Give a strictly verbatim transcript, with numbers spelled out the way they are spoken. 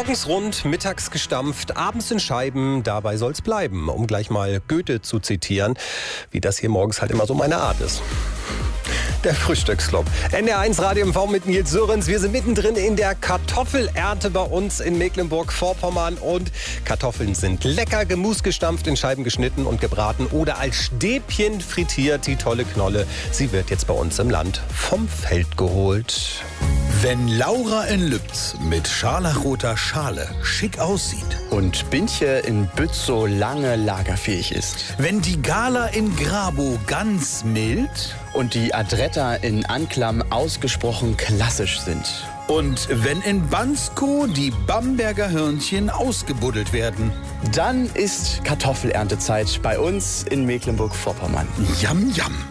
Morgens rund, mittags gestampft, abends in Scheiben, dabei soll's bleiben. Um gleich mal Goethe zu zitieren, wie das hier morgens halt immer so meine Art ist. Der Frühstücksclub. N D R eins Radio M V mit Nils Sörens. Wir sind mittendrin in der Kartoffelernte bei uns in Mecklenburg-Vorpommern. Und Kartoffeln sind lecker, Gemüse gestampft, in Scheiben geschnitten und gebraten oder als Stäbchen frittiert. Die tolle Knolle, sie wird jetzt bei uns im Land vom Feld geholt. Wenn Laura in Lübz mit scharlachroter Schale schick aussieht und Bintje in Bützow lange lagerfähig ist, wenn die Gala in Grabow ganz mild und die Adretta in Anklam ausgesprochen klassisch sind, und wenn in Bansko die Bamberger Hörnchen ausgebuddelt werden, dann ist Kartoffeleerntezeit bei uns in Mecklenburg-Vorpommern. Jam, jam.